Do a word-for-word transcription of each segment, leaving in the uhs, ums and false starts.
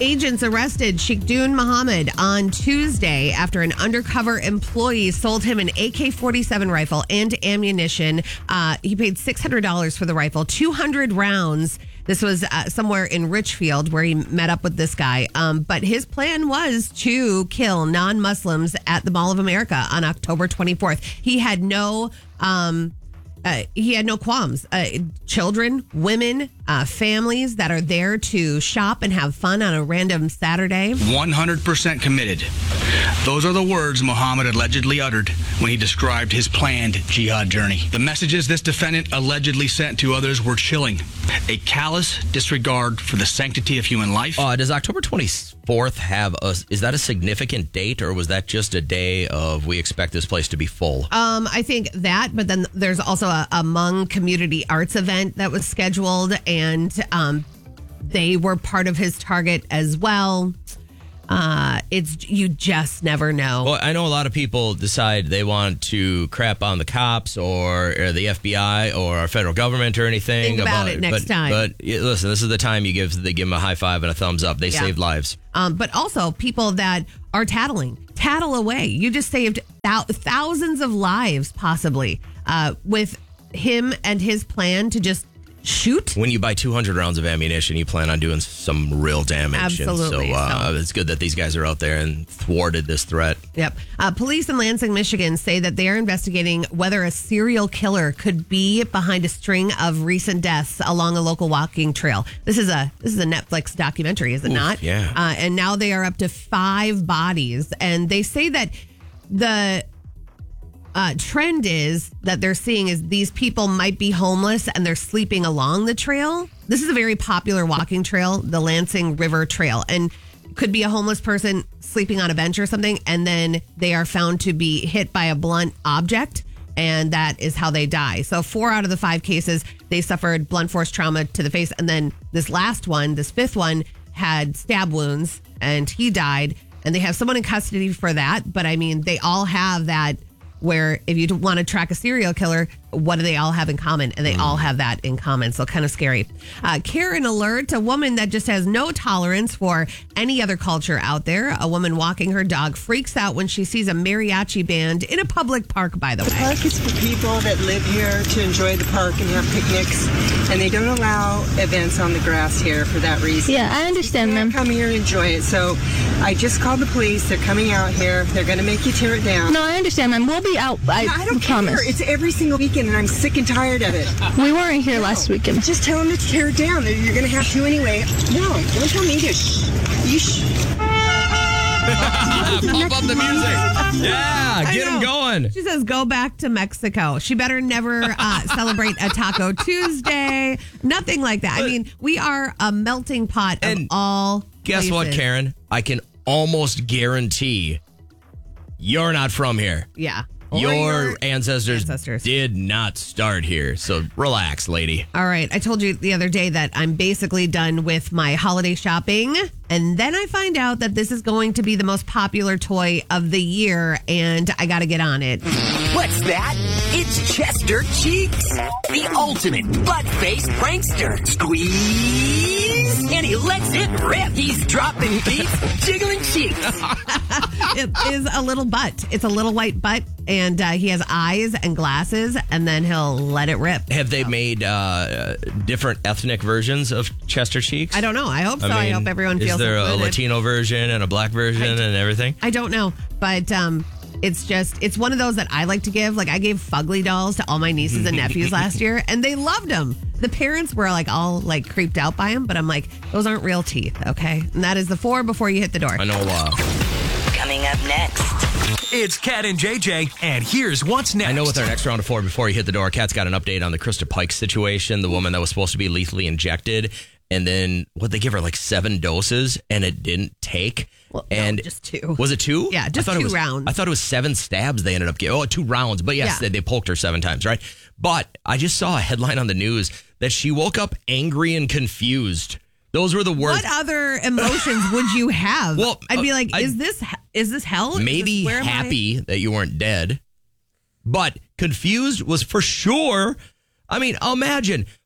agents arrested Sheikhdun Mohammed on Tuesday after an undercover employee sold him an A K forty-seven rifle and ammunition. Uh, he paid six hundred dollars for the rifle, two hundred rounds. This was uh, somewhere in Richfield where he met up with this guy. Um, but his plan was to kill non-Muslims at the Mall of America on October twenty-fourth. He had no... Um, Uh, he had no qualms. Uh, children, women, uh, families that are there to shop and have fun on a random Saturday. one hundred percent committed. Those are the words Muhammad allegedly uttered when he described his planned jihad journey. The messages this defendant allegedly sent to others were chilling. A callous disregard for the sanctity of human life. Uh, does October twenty-fourth have a, is that a significant date, or was that just a day of we expect this place to be full? Um, I think that, but then there's also a, a Hmong community arts event that was scheduled, and um, they were part of his target as well. Uh, it's you just never know. Well, I know a lot of people decide they want to crap on the cops or, or the F B I or our federal government or anything. Think about, about it next but, time. But yeah, listen, this is the time you give they give them a high five and a thumbs up. They Yeah. saved lives. Um, but also people that are tattling, tattle away. You just saved thou- thousands of lives, possibly, uh, with him and his plan to just shoot. When you buy two hundred rounds of ammunition, you plan on doing some real damage. Absolutely. And so, uh, So- it's good that these guys are out there and thwarted this threat. Yep. Uh, police in Lansing, Michigan say that they are investigating whether a serial killer could be behind a string of recent deaths along a local walking trail. This is a this is a Netflix documentary, is it Oof, not? yeah. Uh, and now they are up to five bodies, and they say that the Uh, trend is that they're seeing is these people might be homeless and they're sleeping along the trail. This is a very popular walking trail, the Lansing River Trail, and could be a homeless person sleeping on a bench or something, and then they are found to be hit by a blunt object, and that is how they die. So four out of the five cases, they suffered blunt force trauma to the face, and then this last one, this fifth one, had stab wounds, and he died, and they have someone in custody for that, but I mean, they all have that where if you want to track a serial killer, what do they all have in common? And they mm. all have that in common. So kind of scary. Uh, Karen alert, a woman that just has no tolerance for any other culture out there. A woman walking her dog freaks out when she sees a mariachi band in a public park, by the, the way. The park is for people that live here to enjoy the park and have picnics. And they don't allow events on the grass here for that reason. Yeah, I understand, ma'am. ma'am. Come here and enjoy it. So I just called the police. They're coming out here. They're going to make you tear it down. No, I understand, ma'am. We'll be out. I, no, I don't promise. care. It's every single weekend, and I'm sick and tired of it. We weren't here no. last weekend. Just tell them to tear it down. You're going to have to anyway. No, don't tell me to shh. You shh. Pump up the music. Yeah, get them going. She says, go back to Mexico. She better never uh, celebrate a Taco Tuesday. Nothing like that. I mean, we are a melting pot of And all Guess places. what, Karen? I can almost guarantee you're not from here. Yeah. Or Your, your ancestors, ancestors did not start here. So relax, lady. All right. I told you the other day that I'm basically done with my holiday shopping. And then I find out that this is going to be the most popular toy of the year. And I got to get on it. What's that? It's Chester Cheeks, the ultimate butt-faced prankster. Squeeze, and he lets it rip. He's dropping beats, jiggling cheeks. It is a little butt. It's a little white butt. And uh, he has eyes and glasses, and then he'll let it rip. Have they made uh, different ethnic versions of Chester Cheeks? I don't know. I hope so. I, mean, hope everyone feels Is there included. a Latino version and a black version I, and everything? I don't know. But um, it's just, it's one of those that I like to give. Like, I gave fugly dolls to all my nieces and nephews last year, and they loved them. The parents were like all like creeped out by them, but I'm like, those aren't real teeth, okay? And that is the four before you hit the door. I know. Uh, Coming up next. It's Kat and J J, and here's what's next. I know with our next round of four before you hit the door, Kat's got an update on the Krista Pike situation, the woman that was supposed to be lethally injected, and then what they give her like seven doses, and it didn't take. Well, and no, just two. Was it two? Yeah, just I thought two it was, rounds. I thought it was seven stabs they ended up getting. Oh, two rounds. But yes, Yeah. they, they poked her seven times, right? But I just saw a headline on the news that she woke up angry and confused. Those were the words. What other emotions would you have? Well, I'd be uh, like, I- is this is this hell? Is Maybe this, where am I? happy that you weren't dead, but confused was for sure. I mean, imagine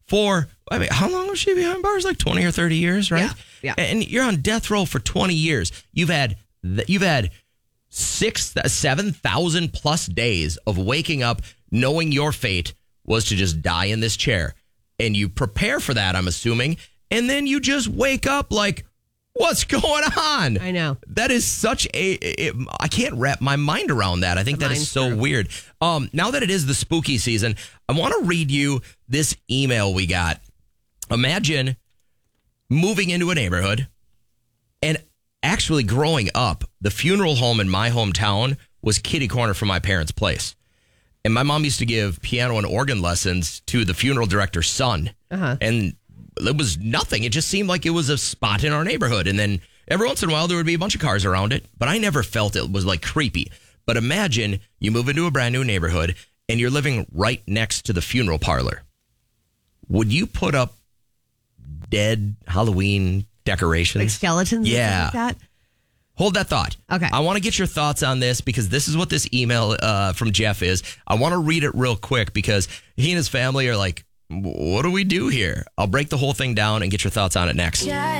for, I mean, how long was she behind bars? Like twenty or thirty years, right? Yeah, yeah. And you're on death row for twenty years. You've had, you've had six, seven thousand plus days of waking up knowing your fate was to just die in this chair. And you prepare for that, I'm assuming. And then you just wake up like, what's going on? I know. That is such a, it, I can't wrap my mind around that. I think The that is mind's so true. weird. Um, now that it is the spooky season, I want to read you this email we got. Imagine moving into a neighborhood and actually growing up, the funeral home in my hometown was kitty corner from my parents' place. And my mom used to give piano and organ lessons to the funeral director's son. Uh-huh. And it was nothing. It just seemed like it was a spot in our neighborhood. And then every once in a while, there would be a bunch of cars around it. But I never felt it was like creepy. But imagine you move into a brand new neighborhood and you're living right next to the funeral parlor. Would you put up dead Halloween decorations? Like skeletons Yeah. and stuff like that? Hold that thought. Okay. I want to get your thoughts on this because this is what this email uh, from Jeff is. I want to read it real quick because he and his family are like, what do we do here? I'll break the whole thing down and get your thoughts on it next.